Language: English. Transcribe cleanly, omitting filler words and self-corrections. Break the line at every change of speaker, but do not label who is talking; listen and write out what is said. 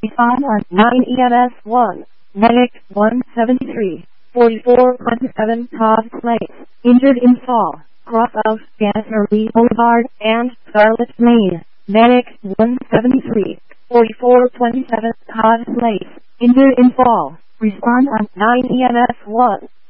Respond on 9 EMS 1. Medic 173. 4427 Todd Place. Injured in fall. Cross out Gassery Boulevard and Scarlet Lane. Medic 173. 4427 Todd Place. Injured in fall. Respond on 9 EMS 1.